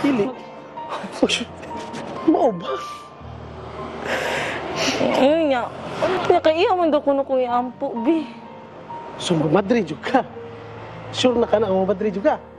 Dili. Mao ba? Ayun nga. Ano pinakaiya man daw kuno ko iampo, bi. So, Madrid juga. Sure na ka na, Madrid juga.